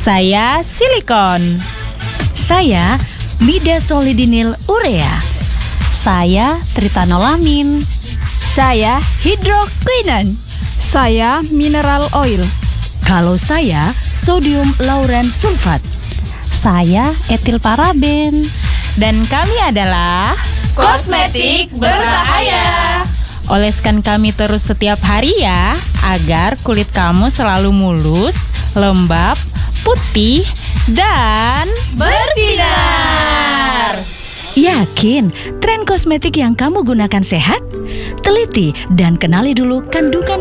Saya silikon. Saya midasolidinil urea. Saya tritanolamin. Saya hidroquinon. Saya mineral oil. Kalau saya sodium lauren sulfat. Saya etil paraben. Dan kami adalah Kosmetik Berbahaya. Oleskan kami terus setiap hari ya, agar kulit kamu selalu mulus, lembab, putih, dan bersinar. Yakin tren kosmetik yang kamu gunakan sehat? Teliti dan kenali dulu kandungan